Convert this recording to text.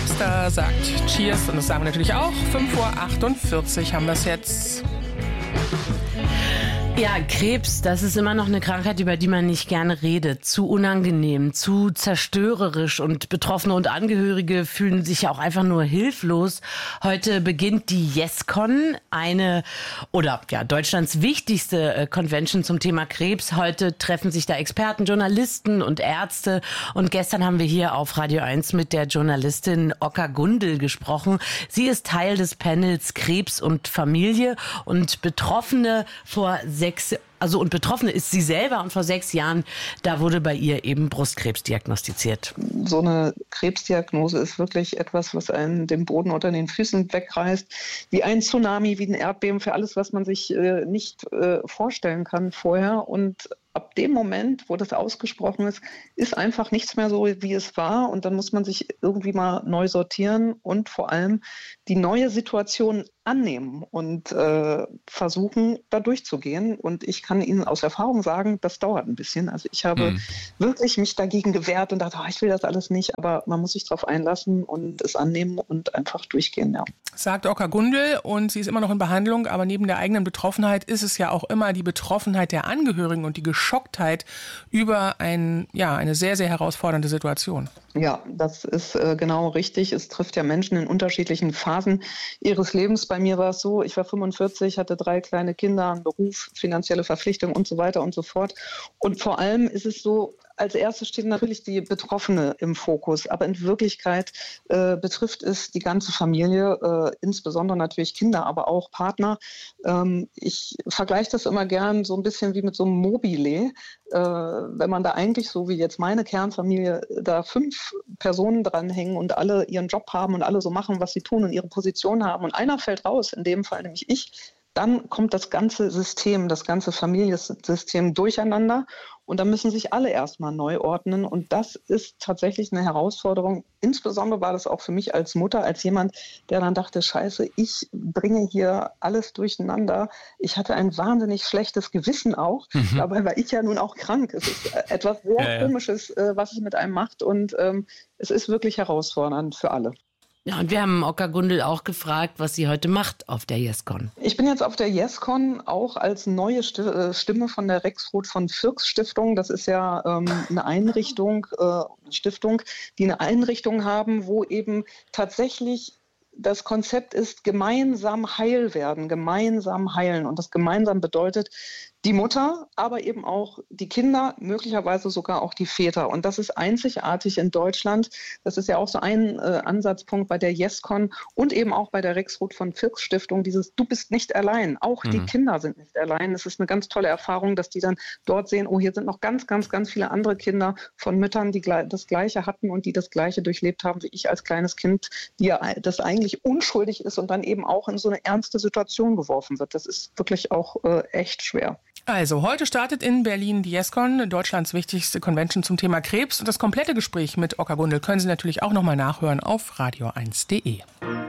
Webster sagt Cheers und das sagen wir natürlich auch. 5:48 Uhr haben wir es jetzt. Ja, Krebs, das ist immer noch eine Krankheit, über die man nicht gerne redet. Zu unangenehm, zu zerstörerisch und Betroffene und Angehörige fühlen sich ja auch einfach nur hilflos. Heute beginnt die YesCon, Deutschlands wichtigste Convention zum Thema Krebs. Heute treffen sich da Experten, Journalisten und Ärzte. Und gestern haben wir hier auf Radio 1 mit der Journalistin Oka Gundel gesprochen. Sie ist Teil des Panels Krebs und Familie und Betroffene Betroffene ist sie selber und vor 6 Jahren, da wurde bei ihr eben Brustkrebs diagnostiziert. So eine Krebsdiagnose ist wirklich etwas, was einen den Boden unter den Füßen wegreißt, wie ein Tsunami, wie ein Erdbeben, für alles, was man sich nicht vorstellen kann vorher. Und ab dem Moment, wo das ausgesprochen ist, ist einfach nichts mehr so, wie es war. Und dann muss man sich irgendwie mal neu sortieren und vor allem die neue Situation annehmen und versuchen, da durchzugehen. Und ich kann Ihnen aus Erfahrung sagen, das dauert ein bisschen. Also ich habe wirklich mich dagegen gewehrt und dachte, ich will das alles nicht. Aber man muss sich darauf einlassen und es annehmen und einfach durchgehen. Ja. Sagt Oka Gundel, und sie ist immer noch in Behandlung. Aber neben der eigenen Betroffenheit ist es ja auch immer die Betroffenheit der Angehörigen und die Geschocktheit über eine sehr, sehr herausfordernde Situation. Ja, das ist genau richtig. Es trifft ja Menschen in unterschiedlichen Phasen ihres Lebens. Bei mir war es so, ich war 45, hatte 3 kleine Kinder, einen Beruf, finanzielle Verpflichtungen und so weiter und so fort. Und vor allem ist es so, als erstes steht natürlich die Betroffene im Fokus, aber in Wirklichkeit betrifft es die ganze Familie, insbesondere natürlich Kinder, aber auch Partner. Ich vergleiche das immer gern so ein bisschen wie mit so einem Mobile. Wenn man da eigentlich, so wie jetzt meine Kernfamilie, da 5 Personen dranhängen und alle ihren Job haben und alle so machen, was sie tun und ihre Position haben und einer fällt raus, in dem Fall nämlich ich, dann kommt das ganze System, das ganze Familiensystem durcheinander und da müssen sich alle erstmal neu ordnen und das ist tatsächlich eine Herausforderung. Insbesondere war das auch für mich als Mutter, als jemand, der dann dachte, Scheiße, ich bringe hier alles durcheinander. Ich hatte ein wahnsinnig schlechtes Gewissen auch, dabei war ich ja nun auch krank. Es ist etwas sehr Komisches, was es mit einem macht und es ist wirklich herausfordernd für alle. Ja, und wir haben Oka Gundel auch gefragt, was sie heute macht auf der YesCon. Ich bin jetzt auf der YesCon auch als neue Stimme von der Rexroth von Fircks Stiftung. Das ist ja eine Einrichtung, Stiftung, die eine Einrichtung haben, wo eben tatsächlich das Konzept ist, gemeinsam heil werden, gemeinsam heilen. Und das gemeinsam bedeutet die Mutter, aber eben auch die Kinder, möglicherweise sogar auch die Väter. Und das ist einzigartig in Deutschland. Das ist ja auch so ein Ansatzpunkt bei der YesCon und eben auch bei der Rexroth von Fircks Stiftung, dieses Du bist nicht allein. Auch die Kinder sind nicht allein. Das ist eine ganz tolle Erfahrung, dass die dann dort sehen, oh, hier sind noch ganz, ganz, ganz viele andere Kinder von Müttern, die das Gleiche hatten und die das Gleiche durchlebt haben wie ich als kleines Kind, die ja das eigentlich unschuldig ist und dann eben auch in so eine ernste Situation geworfen wird. Das ist wirklich auch echt schwer. Also, heute startet in Berlin die YesCon, Deutschlands wichtigste Convention zum Thema Krebs. Und das komplette Gespräch mit Oka Gundel können Sie natürlich auch nochmal nachhören auf radio1.de.